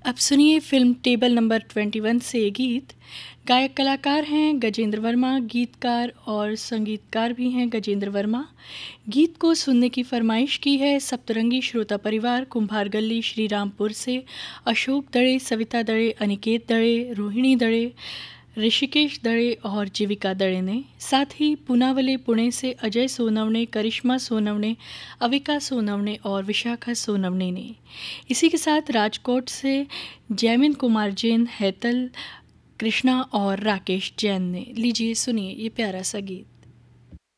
अब सुनिए film table number 21 से ये गीत। गायक कलाकार हैं गजेंद्र वर्मा, गीतकार और संगीतकार भी हैं गजेंद्र वर्मा। गीत को सुनने की फरमाइश की है सप्तरंगी श्रोता परिवार कुंभार गली श्री रामपुर से अशोक दड़े, सविता दड़े, अनिकेत दड़े, रोहिणी दड़े, ऋषिकेश दड़े और जीविका दड़े ने। साथ ही पूनावले पुणे से अजय सोनवणे, करिश्मा सोनवणे, अविका सोनवणे और विशाखा सोनवणे ने। इसी के साथ राजकोट से जैमिन कुमार जैन, हैतल कृष्णा और राकेश जैन ने। लीजिए सुनिए ये प्यारा सा गीत।